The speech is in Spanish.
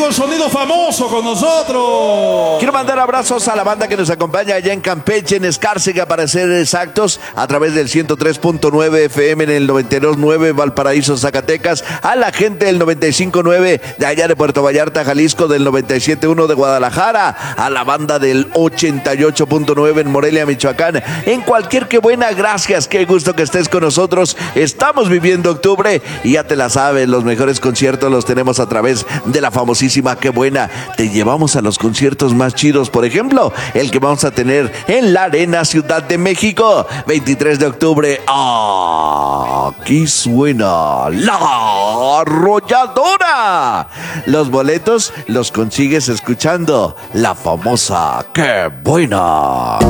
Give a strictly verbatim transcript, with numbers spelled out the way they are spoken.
el sonido famoso con nosotros. Quiero mandar abrazos a la banda que nos acompaña allá en Campeche, en Escárcega, para ser exactos, a través del ciento tres punto nueve F M en el noventa y dos punto nueve Valparaíso, Zacatecas, a la gente del noventa y cinco punto nueve de allá de Puerto Vallarta, Jalisco, del noventa y siete punto uno de Guadalajara, a la banda del ochenta y ocho punto nueve en Morelia, Michoacán, en cualquier que buena, gracias, qué gusto que estés con nosotros. Estamos viviendo octubre y ya te la sabes, los mejores conciertos los tenemos a través de la famosísima Qué Buena. Te llevamos a los conciertos más chidos, por ejemplo, el que vamos a tener en la Arena Ciudad de México, veintitrés de octubre. Aquí suena La Arrolladora. Los boletos los consigues escuchando la famosa Qué Buena.